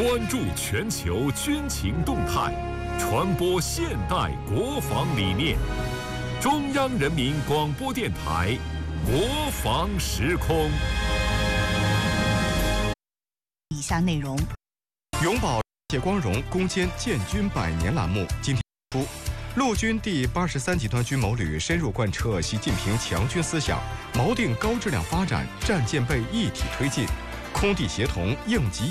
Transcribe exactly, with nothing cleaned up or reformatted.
关注全球军情动态，传播现代国防理念。中央人民广播电台国防时空。 以下内容： 永葆谢光荣，攻坚建军百年栏目今天出，陆军第八十三集团军某旅深入贯彻习近平强军思想，锚定高质量发展，战舰备一体推进，空地协同应急。